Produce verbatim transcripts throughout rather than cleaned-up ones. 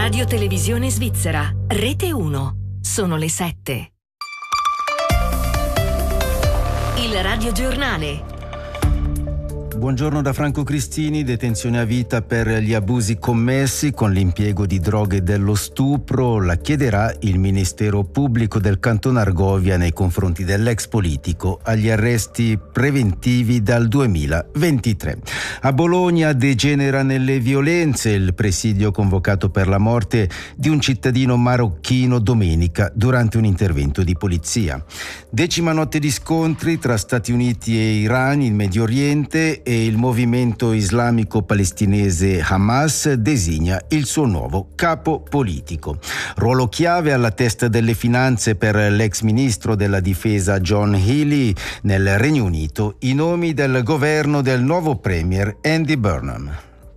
Radio Televisione Svizzera, Rete uno. Sono le sette. Il radiogiornale. Buongiorno da Franco Cristini. Detenzione a vita per gli abusi commessi con l'impiego di droghe e dello stupro. La chiederà il Ministero Pubblico del Canton Argovia nei confronti dell'ex politico agli arresti preventivi dal duemilaventitré. A Bologna degenera nelle violenze il presidio convocato per la morte di un cittadino marocchino domenica durante un intervento di polizia. Decima notte di scontri tra Stati Uniti e Iran in Medio Oriente e il movimento islamico palestinese Hamas designa il suo nuovo capo politico. Ruolo chiave alla testa delle finanze per l'ex ministro della difesa John Healey nel Regno Unito, i nomi del governo del nuovo premier Andy Burnham.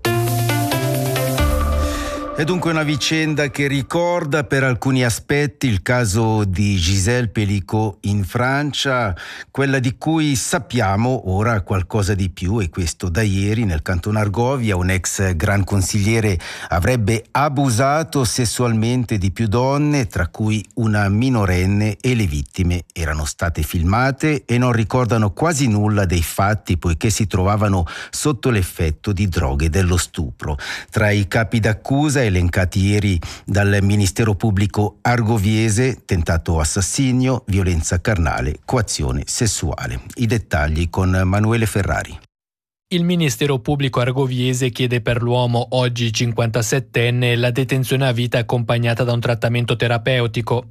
È dunque una vicenda che ricorda per alcuni aspetti il caso di Gisèle Pelicot in Francia, quella di cui sappiamo ora qualcosa di più, e questo da ieri. Nel Canton Argovia un ex gran consigliere avrebbe abusato sessualmente di più donne, tra cui una minorenne, e le vittime erano state filmate e non ricordano quasi nulla dei fatti, poiché si trovavano sotto l'effetto di droghe dello stupro. Tra i capi d'accusa elencati ieri dal Ministero Pubblico argoviese: tentato assassinio, violenza carnale, coazione sessuale. I dettagli con Manuele Ferrari. Il Ministero Pubblico argoviese chiede per l'uomo, oggi cinquantasettenne, la detenzione a vita accompagnata da un trattamento terapeutico.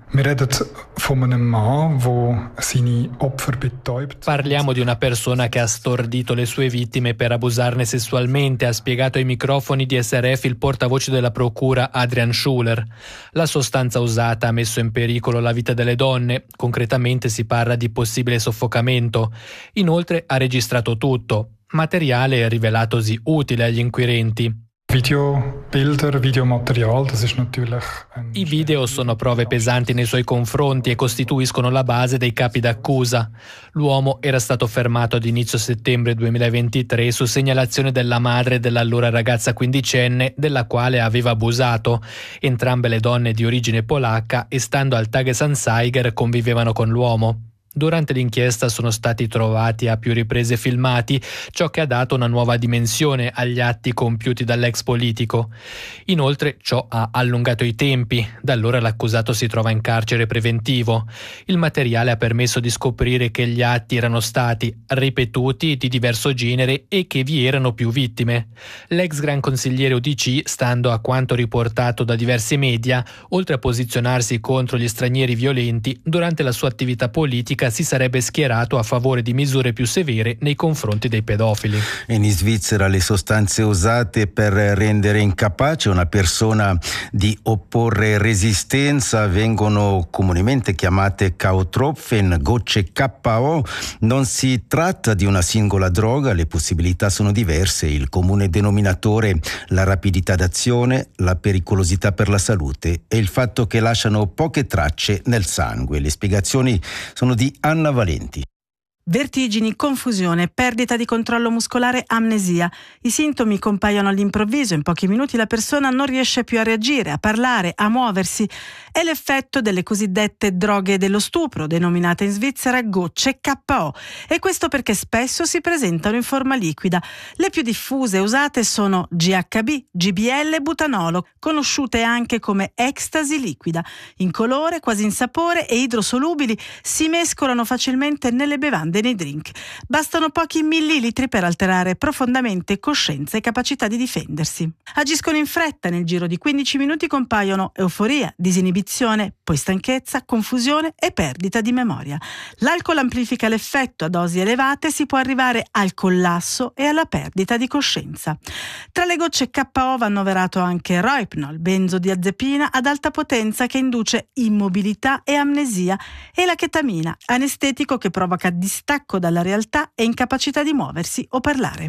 Parliamo di una persona che ha stordito le sue vittime per abusarne sessualmente, ha spiegato ai microfoni di S R F il portavoce della procura Adrian Schuler. La sostanza usata ha messo in pericolo la vita delle donne, concretamente si parla di possibile soffocamento. Inoltre ha registrato tutto. Materiale rivelatosi utile agli inquirenti. Videobilder, Videomaterial, das ist natürlich ein... I video sono prove pesanti nei suoi confronti e costituiscono la base dei capi d'accusa. L'uomo era stato fermato ad inizio settembre duemilaventitré su segnalazione della madre dell'allora ragazza quindicenne della quale aveva abusato. Entrambe le donne di origine polacca e, stando al Tagesanzeiger, convivevano con l'uomo. Durante l'inchiesta sono stati trovati a più riprese filmati, ciò che ha dato una nuova dimensione agli atti compiuti dall'ex politico. Inoltre ciò ha allungato i tempi, da allora l'accusato si trova in carcere preventivo. Il materiale ha permesso di scoprire che gli atti erano stati ripetuti, di diverso genere e che vi erano più vittime. L'ex gran consigliere U D C, stando a quanto riportato da diversi media, oltre a posizionarsi contro gli stranieri violenti, durante la sua attività politica si sarebbe schierato a favore di misure più severe nei confronti dei pedofili. In Svizzera le sostanze usate per rendere incapace una persona di opporre resistenza vengono comunemente chiamate K-Tropfen, gocce K O. Non si tratta di una singola droga, le possibilità sono diverse. Il comune denominatore: la rapidità d'azione, la pericolosità per la salute e il fatto che lasciano poche tracce nel sangue. Le spiegazioni sono di Anna Valenti. Vertigini, confusione, perdita di controllo muscolare, amnesia. I sintomi compaiono all'improvviso, in pochi minuti la persona non riesce più a reagire, a parlare, a muoversi. È l'effetto delle cosiddette droghe dello stupro, denominate in Svizzera gocce K O, e questo perché spesso si presentano in forma liquida. Le più diffuse usate sono G H B, G B L e butanolo, conosciute anche come ecstasy liquida. Incolore, quasi insapore e idrosolubili, si mescolano facilmente nelle bevande, nei drink. Bastano pochi millilitri per alterare profondamente coscienza e capacità di difendersi. Agiscono in fretta, nel giro di quindici minuti compaiono euforia, disinibizione, poi stanchezza, confusione e perdita di memoria. L'alcol amplifica l'effetto, a dosi elevate si può arrivare al collasso e alla perdita di coscienza. Tra le gocce K O va annoverato anche Rohypnol, benzodiazepina ad alta potenza che induce immobilità e amnesia, e la chetamina, anestetico che provoca distacco dalla realtà e incapacità di muoversi o parlare.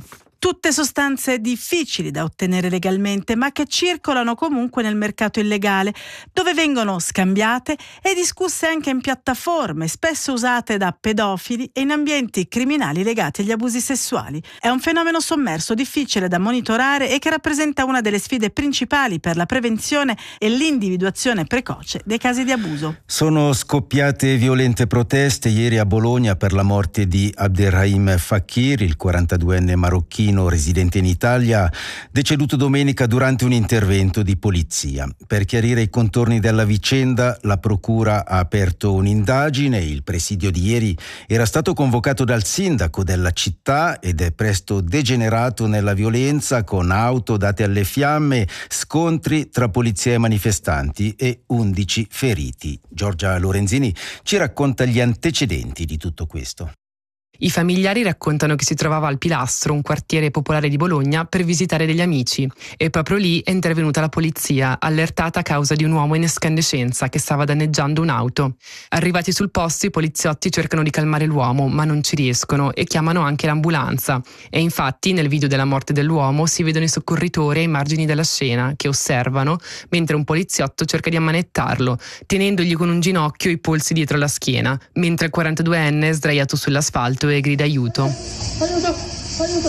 Tutte sostanze difficili da ottenere legalmente, ma che circolano comunque nel mercato illegale, dove vengono scambiate e discusse anche in piattaforme, spesso usate da pedofili e in ambienti criminali legati agli abusi sessuali. È un fenomeno sommerso, difficile da monitorare e che rappresenta una delle sfide principali per la prevenzione e l'individuazione precoce dei casi di abuso. Sono scoppiate violente proteste ieri a Bologna per la morte di Abderrahim Fakir, il quarantaduenne marocchino residente in Italia, deceduto domenica durante un intervento di polizia. Per chiarire i contorni della vicenda, la procura ha aperto un'indagine. Il presidio di ieri era stato convocato dal sindaco della città ed è presto degenerato nella violenza, con auto date alle fiamme, scontri tra polizia e manifestanti e undici feriti. Giorgia Lorenzini ci racconta gli antecedenti di tutto questo. I familiari raccontano che si trovava al Pilastro, un quartiere popolare di Bologna, per visitare degli amici e proprio lì è intervenuta la polizia, allertata a causa di un uomo in escandescenza che stava danneggiando un'auto. Arrivati sul posto, i poliziotti cercano di calmare l'uomo, ma non ci riescono e chiamano anche l'ambulanza. E infatti nel video della morte dell'uomo si vedono i soccorritori ai margini della scena che osservano mentre un poliziotto cerca di ammanettarlo, tenendogli con un ginocchio i polsi dietro la schiena, mentre il quarantaduenne è sdraiato sull'asfalto e grida aiuto. Aiuto, aiuto,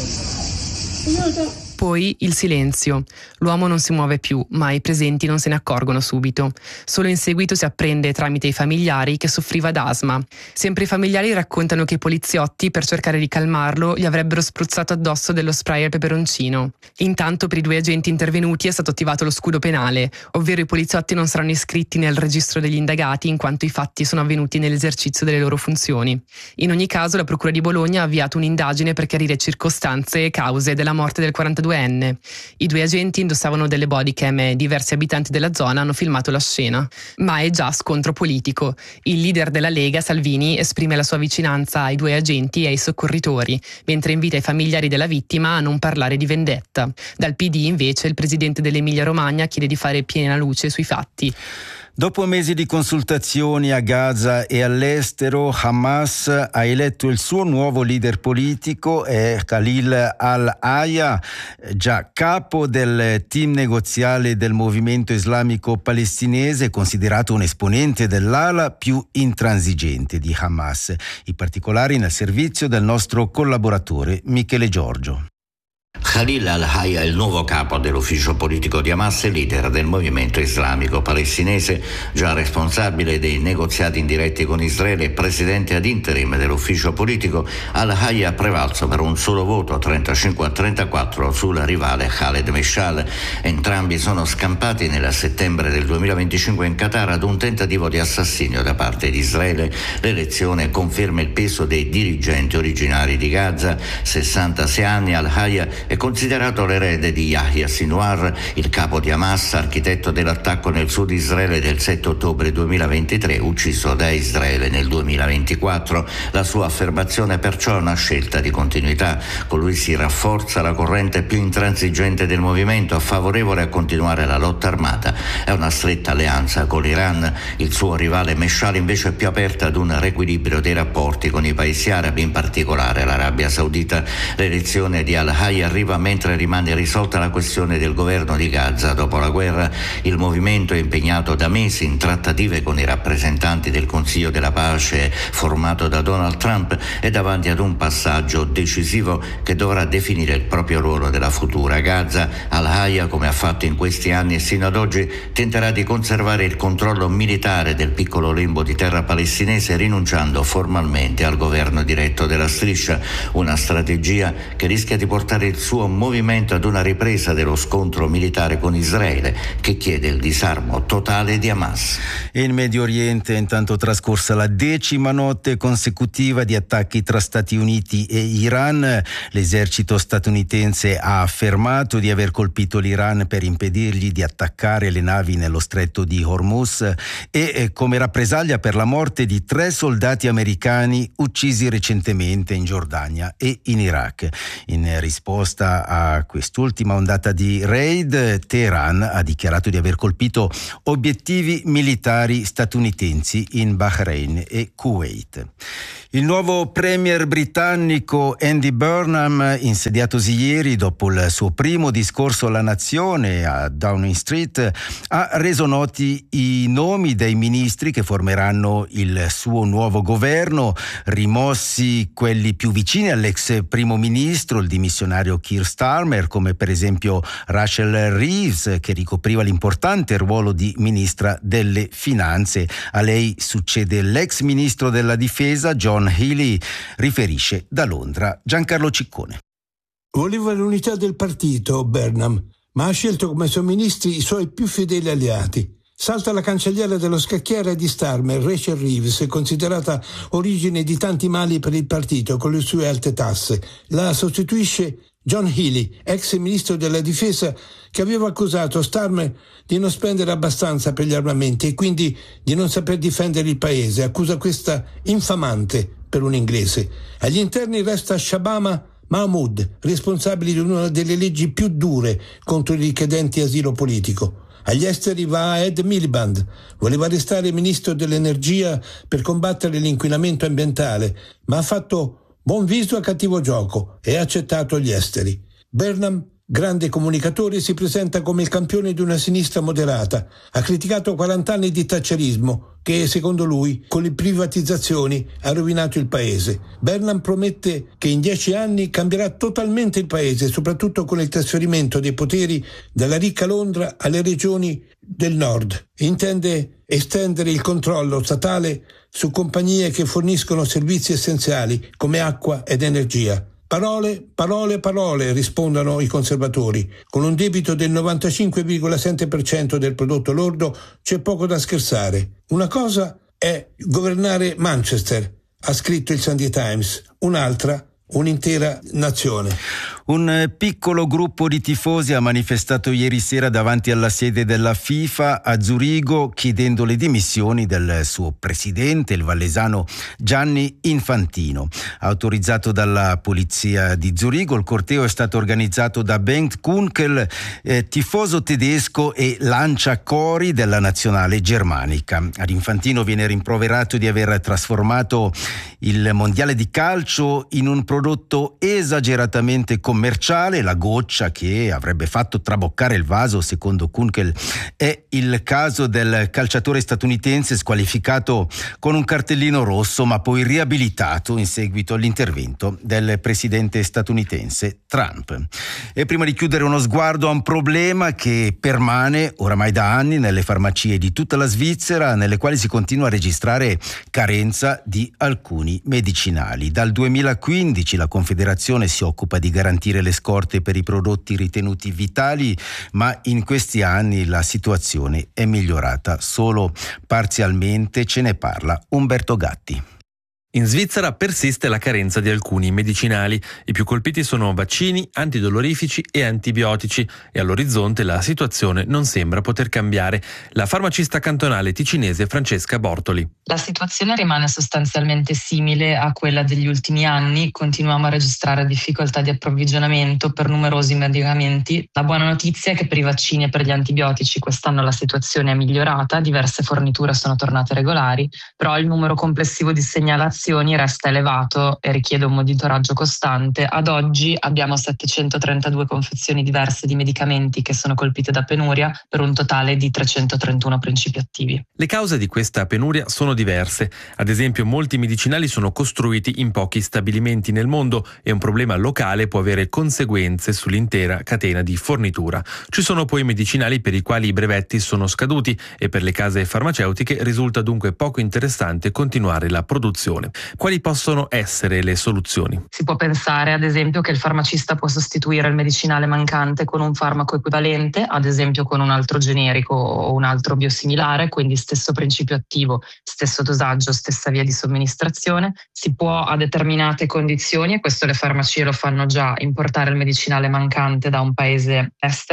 aiuto. Poi il silenzio. L'uomo non si muove più, ma i presenti non se ne accorgono subito. Solo in seguito si apprende tramite i familiari che soffriva d'asma. Sempre i familiari raccontano che i poliziotti, per cercare di calmarlo, gli avrebbero spruzzato addosso dello spray al peperoncino. Intanto per i due agenti intervenuti è stato attivato lo scudo penale, ovvero i poliziotti non saranno iscritti nel registro degli indagati in quanto i fatti sono avvenuti nell'esercizio delle loro funzioni. In ogni caso la Procura di Bologna ha avviato un'indagine per chiarire circostanze e cause della morte del quarantaduenne. I due agenti indossavano delle bodycam e diversi abitanti della zona hanno filmato la scena. Ma è già scontro politico. Il leader della Lega, Salvini, esprime la sua vicinanza ai due agenti e ai soccorritori, mentre invita i familiari della vittima a non parlare di vendetta. Dal P D invece il presidente dell'Emilia-Romagna chiede di fare piena luce sui fatti. Dopo mesi di consultazioni a Gaza e all'estero, Hamas ha eletto il suo nuovo leader politico, è Khalil al-Hayya, già capo del team negoziale del movimento islamico palestinese, considerato un esponente dell'ala più intransigente di Hamas. I particolari nel servizio del nostro collaboratore Michele Giorgio. Khalil al-Hayya è il nuovo capo dell'ufficio politico di Hamas e leader del movimento islamico palestinese, già responsabile dei negoziati indiretti con Israele e presidente ad interim dell'ufficio politico. Al-Hayya ha prevalso per un solo voto, trentacinque a trentaquattro, sul rivale Khaled Meshaal. Entrambi sono scampati nel settembre del duemilaventicinque in Qatar ad un tentativo di assassinio da parte di Israele. L'elezione conferma il peso dei dirigenti originari di Gaza. sessantasei anni, Al-Hayya è considerato l'erede di Yahya Sinwar, il capo di Hamas, architetto dell'attacco nel sud Israele del sette ottobre duemilaventitré, ucciso da Israele nel duemilaventiquattro. La sua affermazione perciò è una scelta di continuità. Con lui si rafforza la corrente più intransigente del movimento, favorevole a continuare la lotta armata. È una stretta alleanza con l'Iran. Il suo rivale Meshaal invece è più aperta ad un riequilibrio dei rapporti con i paesi arabi, in particolare l'Arabia Saudita. L'elezione di Al-Hayya arriva mentre rimane irrisolta la questione del governo di Gaza. Dopo la guerra il movimento è impegnato da mesi in trattative con i rappresentanti del Consiglio della Pace formato da Donald Trump e davanti ad un passaggio decisivo che dovrà definire il proprio ruolo della futura Gaza. Al-Hayya, come ha fatto in questi anni e sino ad oggi, tenterà di conservare il controllo militare del piccolo lembo di terra palestinese, rinunciando formalmente al governo diretto della striscia, una strategia che rischia di portare il suo movimento ad una ripresa dello scontro militare con Israele, che chiede il disarmo totale di Hamas. E in Medio Oriente è intanto trascorsa la decima notte consecutiva di attacchi tra Stati Uniti e Iran. L'esercito statunitense ha affermato di aver colpito l'Iran per impedirgli di attaccare le navi nello stretto di Hormuz e come rappresaglia per la morte di tre soldati americani uccisi recentemente in Giordania e in Iraq. In risposta risposta a quest'ultima ondata di raid, Teheran ha dichiarato di aver colpito obiettivi militari statunitensi in Bahrain e Kuwait. Il nuovo premier britannico Andy Burnham, insediatosi ieri dopo il suo primo discorso alla nazione a Downing Street, ha reso noti i nomi dei ministri che formeranno il suo nuovo governo, rimossi quelli più vicini all'ex primo ministro, il dimissionario Keir Starmer, come per esempio Rachel Reeves, che ricopriva l'importante ruolo di ministra delle finanze. A lei succede l'ex ministro della difesa John Healey, riferisce da Londra Giancarlo Ciccone. Voleva l'unità del partito Burnham, ma ha scelto come suoi ministri i suoi più fedeli alleati. Salta la cancelliera dello scacchiere di Starmer, Rachel Reeves, considerata origine di tanti mali per il partito con le sue alte tasse. La sostituisce John Healey, ex ministro della difesa, che aveva accusato Starmer di non spendere abbastanza per gli armamenti e quindi di non saper difendere il paese. Accusa questa infamante per un inglese. Agli interni resta Shabama Mahmood, responsabile di una delle leggi più dure contro i richiedenti asilo politico. Agli esteri va Ed Miliband, voleva restare ministro dell'energia per combattere l'inquinamento ambientale, ma ha fatto buon viso a cattivo gioco e ha accettato gli esteri. Burnham, grande comunicatore, si presenta come il campione di una sinistra moderata. Ha criticato quaranta anni di thatcherismo che, secondo lui, con le privatizzazioni ha rovinato il paese. Burnham promette che in dieci anni cambierà totalmente il paese, soprattutto con il trasferimento dei poteri dalla ricca Londra alle regioni del nord. Intende estendere il controllo statale su compagnie che forniscono servizi essenziali come acqua ed energia. Parole, parole, parole, rispondono i conservatori. Con un debito del novantacinque virgola sette per cento del prodotto lordo c'è poco da scherzare. Una cosa è governare Manchester, ha scritto il Sunday Times, un'altra un'intera nazione. Un piccolo gruppo di tifosi ha manifestato ieri sera davanti alla sede della FIFA a Zurigo chiedendo le dimissioni del suo presidente, il vallesano Gianni Infantino. Autorizzato dalla polizia di Zurigo, il corteo è stato organizzato da Bengt Kunkel, eh, tifoso tedesco e lanciacori della nazionale germanica. Ad Infantino viene rimproverato di aver trasformato il mondiale di calcio in un prodotto esageratamente commerciale. La goccia che avrebbe fatto traboccare il vaso, secondo Kunkel, è il caso del calciatore statunitense squalificato con un cartellino rosso ma poi riabilitato in seguito all'intervento del presidente statunitense Trump. E prima di chiudere, uno sguardo a un problema che permane oramai da anni nelle farmacie di tutta la Svizzera, nelle quali si continua a registrare carenza di alcuni medicinali. Dal duemilaquindici la Confederazione si occupa di garantire le scorte per i prodotti ritenuti vitali, ma in questi anni la situazione è migliorata solo parzialmente. Ce ne parla Umberto Gatti. In Svizzera persiste la carenza di alcuni medicinali. I più colpiti sono vaccini, antidolorifici e antibiotici e all'orizzonte la situazione non sembra poter cambiare. La farmacista cantonale ticinese Francesca Bortoli. La situazione rimane sostanzialmente simile a quella degli ultimi anni. Continuiamo a registrare difficoltà di approvvigionamento per numerosi medicamenti. La buona notizia è che per i vaccini e per gli antibiotici quest'anno la situazione è migliorata, diverse forniture sono tornate regolari, però il numero complessivo di segnalazioni resta elevato e richiede un monitoraggio costante. Ad oggi abbiamo settecentotrentadue confezioni diverse di medicamenti che sono colpite da penuria, per un totale di trecentotrentuno principi attivi. Le cause di questa penuria sono diverse. Ad esempio, molti medicinali sono costruiti in pochi stabilimenti nel mondo e un problema locale può avere conseguenze sull'intera catena di fornitura. Ci sono poi medicinali per i quali i brevetti sono scaduti e per le case farmaceutiche risulta dunque poco interessante continuare la produzione. Quali possono essere le soluzioni? Si può pensare ad esempio che il farmacista può sostituire il medicinale mancante con un farmaco equivalente, ad esempio con un altro generico o un altro biosimilare, quindi stesso principio attivo, stesso dosaggio, stessa via di somministrazione. Si può a determinate condizioni, e questo le farmacie lo fanno già, importare il medicinale mancante da un paese estero,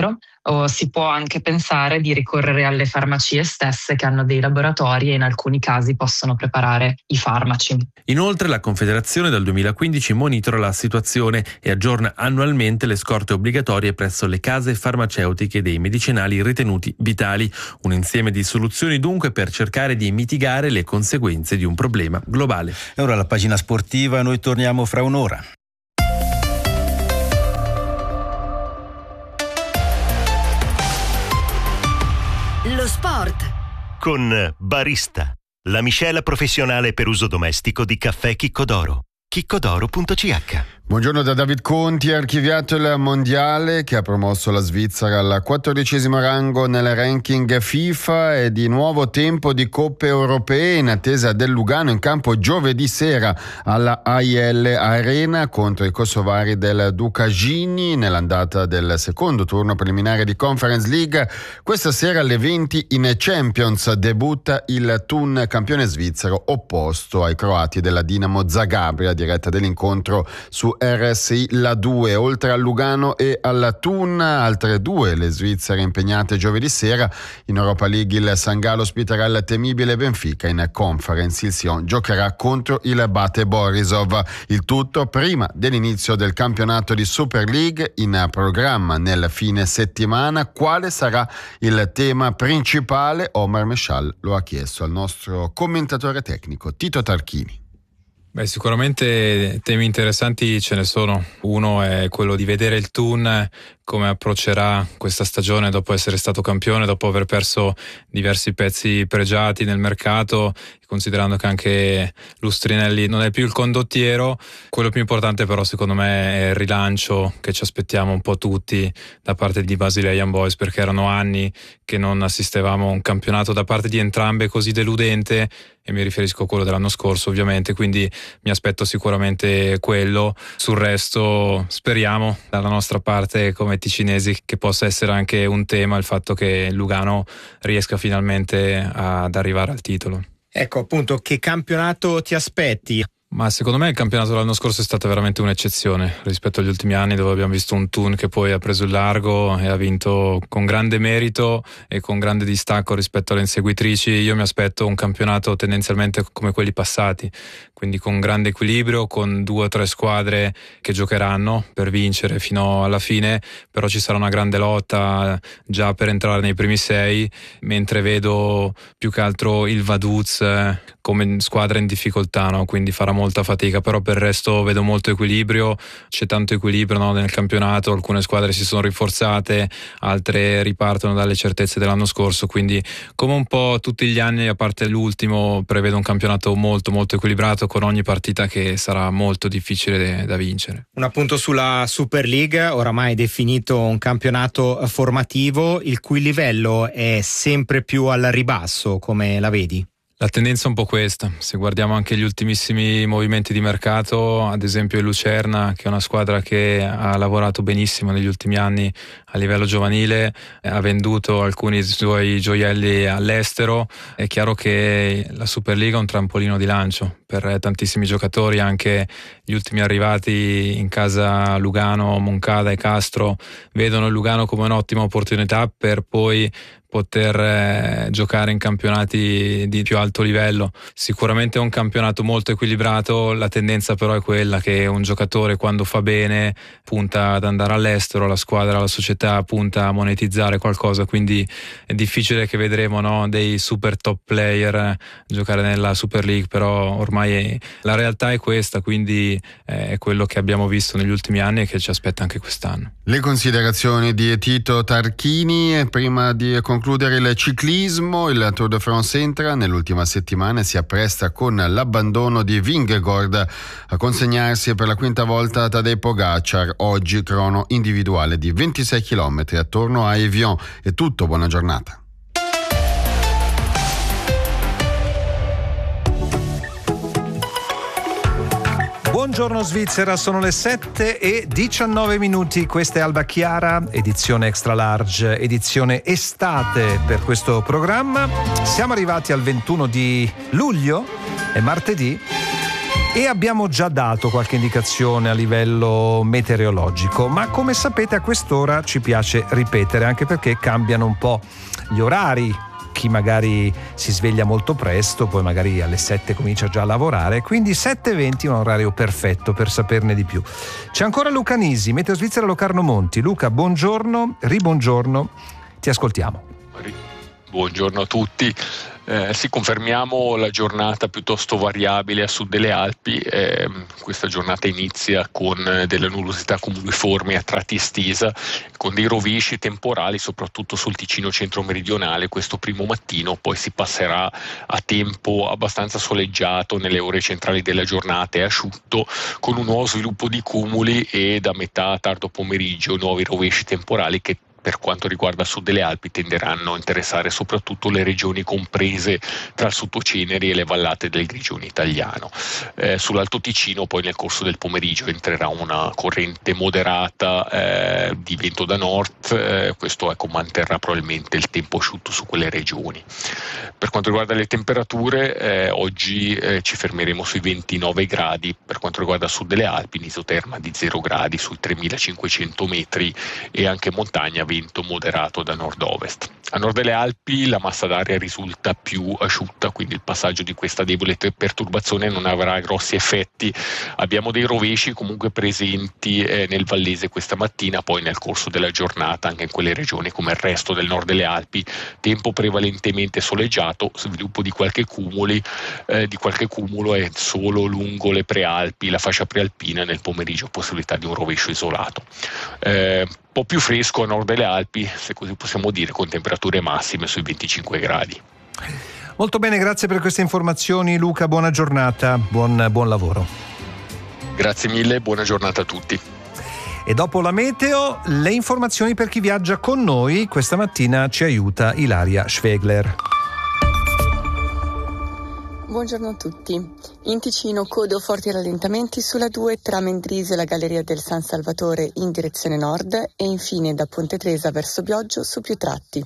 o si può anche pensare di ricorrere alle farmacie stesse che hanno dei laboratori e in alcuni casi possono preparare i farmaci. Inoltre la Confederazione dal duemilaquindici monitora la situazione e aggiorna annualmente le scorte obbligatorie presso le case farmaceutiche dei medicinali ritenuti vitali, un insieme di soluzioni dunque per cercare di mitigare le conseguenze di un problema globale. E ora la pagina sportiva, noi torniamo fra un'ora. Lo sport con Barista, la miscela professionale per uso domestico di caffè Chicco d'Oro. chicco d'oro punto c h. Buongiorno da David Conti. Ha archiviato il mondiale che ha promosso la Svizzera al quattordicesimo rango nel ranking FIFA e di nuovo tempo di coppe europee in attesa del Lugano in campo giovedì sera alla A I L Arena contro i kosovari del Dukagini nell'andata del secondo turno preliminare di Conference League. Questa sera alle venti in Champions debutta il Thun, campione svizzero opposto ai croati della Dinamo Zagabria, diretta dell'incontro su R S I La due. Oltre al Lugano e alla Thun, altre due le svizzere impegnate giovedì sera. In Europa League il San Gallo ospiterà il temibile Benfica, in Conference il Sion giocherà contro il Bate Borisov. Il tutto prima dell'inizio del campionato di Super League in programma nel fine settimana. Quale sarà il tema principale? Omar Meshal lo ha chiesto al nostro commentatore tecnico Tito Tarchini. Beh, sicuramente temi interessanti ce ne sono. Uno è quello di vedere il Thun come approccerà questa stagione dopo essere stato campione, dopo aver perso diversi pezzi pregiati nel mercato, considerando che anche Lustrinelli non è più il condottiero. Quello più importante però secondo me è il rilancio che ci aspettiamo un po' tutti da parte di Basilea Young Boys, perché erano anni che non assistevamo a un campionato da parte di entrambe così deludente, e mi riferisco a quello dell'anno scorso ovviamente, quindi mi aspetto sicuramente quello. Sul resto speriamo dalla nostra parte come ticinesi che possa essere anche un tema il fatto che Lugano riesca finalmente ad arrivare al titolo. Ecco, appunto, che campionato ti aspetti? Ma secondo me il campionato dell'anno scorso è stata veramente un'eccezione rispetto agli ultimi anni, dove abbiamo visto un Thun che poi ha preso il largo e ha vinto con grande merito e con grande distacco rispetto alle inseguitrici. Io mi aspetto un campionato tendenzialmente come quelli passati, quindi con grande equilibrio, con due o tre squadre che giocheranno per vincere fino alla fine, però ci sarà una grande lotta già per entrare nei primi sei, mentre vedo più che altro il Vaduz come squadra in difficoltà, no? Quindi farà molta fatica, però per il resto vedo molto equilibrio, c'è tanto equilibrio, no, nel campionato. Alcune squadre si sono rinforzate, altre ripartono dalle certezze dell'anno scorso, quindi come un po' tutti gli anni a parte l'ultimo prevedo un campionato molto molto equilibrato, con ogni partita che sarà molto difficile da vincere. Un appunto sulla Super League, oramai definito un campionato formativo, il cui livello è sempre più al ribasso, come la vedi? La tendenza è un po' questa. Se guardiamo anche gli ultimissimi movimenti di mercato, ad esempio il Lucerna, che è una squadra che ha lavorato benissimo negli ultimi anni a livello giovanile, ha venduto alcuni suoi gioielli all'estero. È chiaro che la Superliga è un trampolino di lancio per tantissimi giocatori, anche gli ultimi arrivati in casa Lugano, Moncada e Castro vedono il Lugano come un'ottima opportunità per poi poter eh, giocare in campionati di più alto livello. Sicuramente è un campionato molto equilibrato, la tendenza però è quella che un giocatore quando fa bene punta ad andare all'estero, la squadra, la società punta a monetizzare qualcosa, quindi è difficile che vedremo, no, dei super top player giocare nella Super League, però ormai è, la realtà è questa, quindi eh, è quello che abbiamo visto negli ultimi anni e che ci aspetta anche quest'anno. Le considerazioni di Tito Tarchini. Prima di concludere il ciclismo, il Tour de France entra nell'ultima settimana e si appresta con l'abbandono di Vingegaard a consegnarsi per la quinta volta a Tadej Pogacar. Oggi crono individuale di ventisei chilometri attorno a Evian. È tutto, buona giornata. Buongiorno Svizzera, sono le sette e diciannove minuti, questa è Alba Chiara, edizione extra large, edizione estate per questo programma. Siamo arrivati al ventuno di luglio, è martedì, E abbiamo già dato qualche indicazione a livello meteorologico, ma come sapete a quest'ora ci piace ripetere, anche perché cambiano un po' gli orari. Chi magari si sveglia molto presto, poi magari alle sette comincia già a lavorare, quindi sette e venti è un orario perfetto per saperne di più. C'è ancora Luca Nisi, Meteo Svizzera Locarno Monti. Luca, buongiorno, ribuongiorno, ti ascoltiamo. Buongiorno a tutti. Eh, sì, confermiamo la giornata piuttosto variabile a sud delle Alpi. Eh, questa giornata inizia con delle nuvolosità cumuliformi a tratti estesa, con dei rovesci temporali soprattutto sul Ticino centro-meridionale questo primo mattino, poi si passerà a tempo abbastanza soleggiato nelle ore centrali della giornata e asciutto, con un nuovo sviluppo di cumuli e da metà tardo pomeriggio nuovi rovesci temporali che per quanto riguarda sud delle Alpi tenderanno a interessare soprattutto le regioni comprese tra il Sottoceneri e le vallate del Grigione italiano. Eh, sull'Alto Ticino poi nel corso del pomeriggio entrerà una corrente moderata eh, di vento da nord, eh, questo ecco, manterrà probabilmente il tempo asciutto su quelle regioni. Per quanto riguarda le temperature, eh, oggi eh, ci fermeremo sui ventinove gradi per quanto riguarda sud delle Alpi, in isoterma di zero gradi sui tremilacinquecento metri e anche montagna vento moderato da nord-ovest. A nord delle Alpi la massa d'aria risulta più asciutta, quindi il passaggio di questa debole perturbazione non avrà grossi effetti. Abbiamo dei rovesci comunque presenti eh, nel Vallese questa mattina, poi nel corso della giornata anche in quelle regioni come il resto del nord delle Alpi, tempo prevalentemente soleggiato, sviluppo di qualche cumuli, eh, di qualche cumulo è solo lungo le prealpi, la fascia prealpina, nel pomeriggio possibilità di un rovescio isolato. Eh, un po' più fresco a nord delle Alpi, se così possiamo dire, con temperature massime sui venticinque gradi. Molto bene, grazie per queste informazioni Luca, buona giornata, buon, buon lavoro. Grazie mille, buona giornata a tutti. E dopo la meteo, le informazioni per chi viaggia con noi. Questa mattina ci aiuta Ilaria Schwegler. Buongiorno a tutti. In Ticino code o forti rallentamenti sulla due tra Mendrisio e la Galleria del San Salvatore in direzione nord e infine da Ponte Tresa verso Bioggio su più tratti.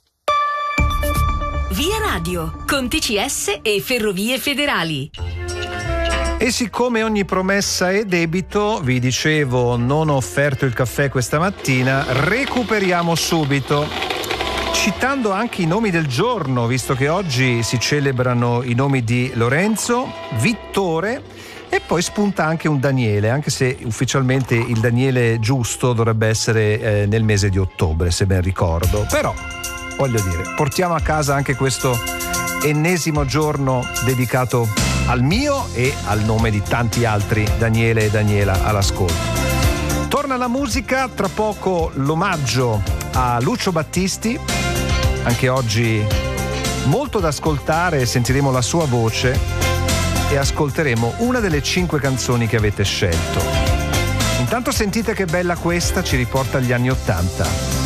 Via Radio con T C S e Ferrovie Federali. E siccome ogni promessa è debito, vi dicevo, non ho offerto il caffè questa mattina, recuperiamo subito. Citando anche i nomi del giorno, visto che oggi si celebrano i nomi di Lorenzo, Vittore e poi spunta anche un Daniele, anche se ufficialmente il Daniele giusto dovrebbe essere eh, nel mese di ottobre, se ben ricordo. Però, voglio dire, portiamo a casa anche questo ennesimo giorno dedicato al mio e al nome di tanti altri Daniele e Daniela all'ascolto. Torna la musica, tra poco l'omaggio a Lucio Battisti, anche oggi molto da ascoltare, sentiremo la sua voce e ascolteremo una delle cinque canzoni che avete scelto. Intanto sentite che bella questa, ci riporta agli anni Ottanta.